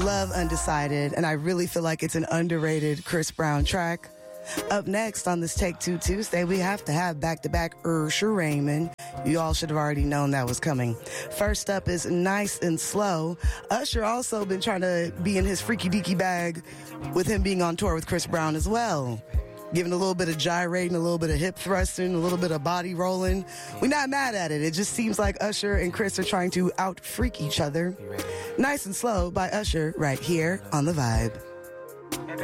love Undecided, and I really feel like it's an underrated Chris Brown track. Up next on this Take Two Tuesday, we have to have back-to-back Usher Raymond. You all should have already known that was coming. First up is Nice and Slow. Usher also been trying to be in his freaky deaky bag with him being on tour with Chris Brown as well. Giving a little bit of gyrating, a little bit of hip thrusting, a little bit of body rolling. We're not mad at it. It just seems like Usher and Chris are trying to out-freak each other. Nice and Slow by Usher right here on The Vibe.